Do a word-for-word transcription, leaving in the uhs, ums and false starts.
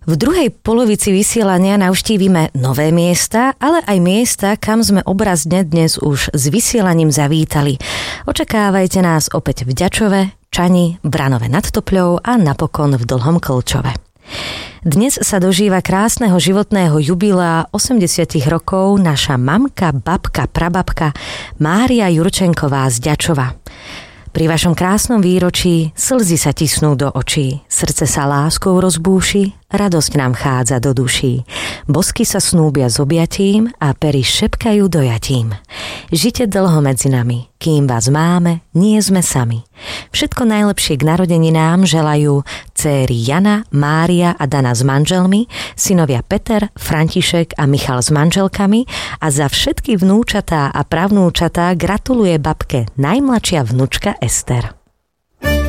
V druhej polovici vysielania navštívime nové miesta, ale aj miesta, kam sme obrazne dnes už s vysielaním zavítali. Očakávajte nás opäť v Ďačove, Čani, Branove nad Topľou a napokon v Dlhom Klčove. Dnes sa dožíva krásneho životného jubilea osemdesiat rokov naša mamka, babka, prababka Mária Jurčenková z Ďačova. Pri vašom krásnom výročí slzy sa tisnú do očí, srdce sa láskou rozbúši, radosť nám chádza do duší. Bosky sa snúbia s objatím a pery šepkajú dojatím. Žite dlho medzi nami, kým vás máme, nie sme sami. Všetko najlepšie k narodeninám želajú céry Jana, Mária a Dana s manželmi, synovia Peter, František a Michal s manželkami a za všetky vnúčatá a pravnúčatá gratuluje babke najmladšia vnučka Ester.